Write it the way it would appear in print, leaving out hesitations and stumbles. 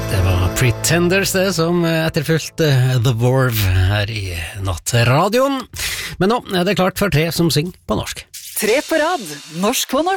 Det var Pretenders det som etterfulgte The Vorve her i nattradioen. Men nå er det klart for tre som synger på norsk. Tre på rad, norsk på norsk.